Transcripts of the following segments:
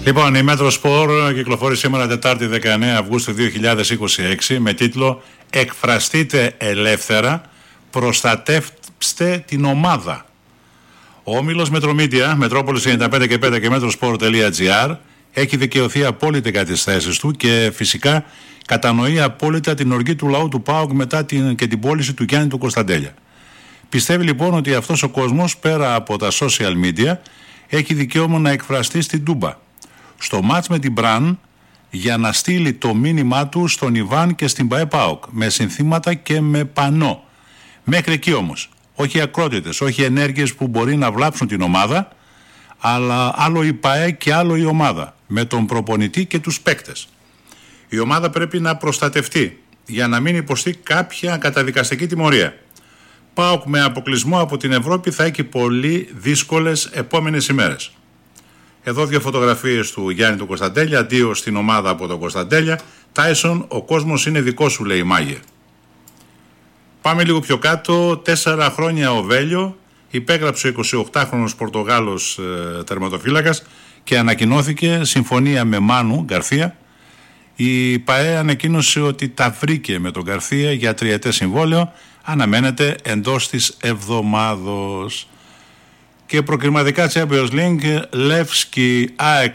Λοιπόν, η Μέτροσπορ κυκλοφορεί σήμερα Τετάρτη 19 Αυγούστου 2026 με τίτλο «Εκφραστείτε ελεύθερα, προστατεύστε την ομάδα». Ο όμιλος Μετρομίδια, Μετρόπολης 95 και 5 και metrosport.gr έχει δικαιωθεί απόλυτα για τις θέσεις του και φυσικά κατανοεί απόλυτα την οργή του λαού του ΠΑΟΚ μετά και την πώληση του Γιάννη του Κωνσταντέλια. Πιστεύει λοιπόν ότι αυτός ο κόσμος πέρα από τα social media έχει δικαίωμα να εκφραστεί στην Τούμπα. Στο μάτς με την Μπραν για να στείλει το μήνυμά του στον Ιβάν και στην ΠΑΕ ΠΑΟΚ με συνθήματα και με πανό. Μέχρι εκεί όμως, όχι ακρότητες, όχι ενέργειες που μπορεί να βλάψουν την ομάδα, αλλά άλλο η ΠΑΕ και άλλο η ομάδα, με τον προπονητή και τους παίκτες. Η ομάδα πρέπει να προστατευτεί για να μην υποστεί κάποια καταδικαστική τιμωρία. ΠΑΟΚ με αποκλεισμό από την Ευρώπη θα έχει πολύ δύσκολες επόμενες ημέρες. Εδώ δύο φωτογραφίες του Γιάννη του Κωνσταντέλια, αντίο στην ομάδα από τον Κωνσταντέλια. Τάισον, ο κόσμος είναι δικό σου, λέει η Μάγε. Πάμε λίγο πιο κάτω. 4 χρόνια ο Βέλιο, υπέγραψε ο 28χρονος Πορτογάλος τερματοφύλακας και ανακοινώθηκε συμφωνία με Μάνου Γκαρθία. Η ΠΑΕ ανακοίνωσε ότι τα βρήκε με τον Γκαρθία για 3ετές συμβόλαιο. Αναμένεται εντός της εβδομάδος. Και προκριματικά Champions League, Λεύσκι ΑΕΚ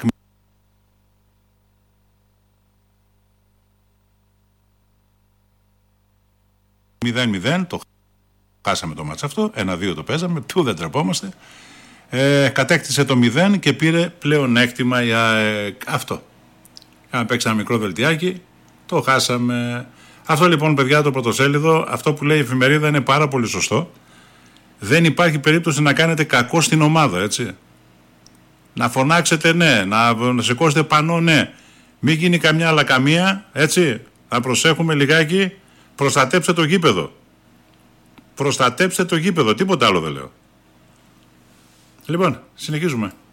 0-0, το χάσαμε το μάτς αυτό, 1-2 το παίζαμε, που δεν τρεπόμαστε. Κατέκτησε το 0 και πήρε πλεονέκτημα η ΑΕΚ. Αυτό. Αν παίξει ένα μικρό δελτιάκι, το χάσαμε. Αυτό λοιπόν, παιδιά, το πρωτοσέλιδο, αυτό που λέει η εφημερίδα είναι πάρα πολύ σωστό. Δεν υπάρχει περίπτωση να κάνετε κακό στην ομάδα, έτσι. Να φωνάξετε, ναι. Να σηκώσετε πανό, ναι. Μην γίνει καμιά λακαμία, έτσι. Να προσέχουμε λιγάκι. Προστατέψτε το γήπεδο. Προστατέψτε το γήπεδο. Τίποτα άλλο δεν λέω. Λοιπόν, συνεχίζουμε.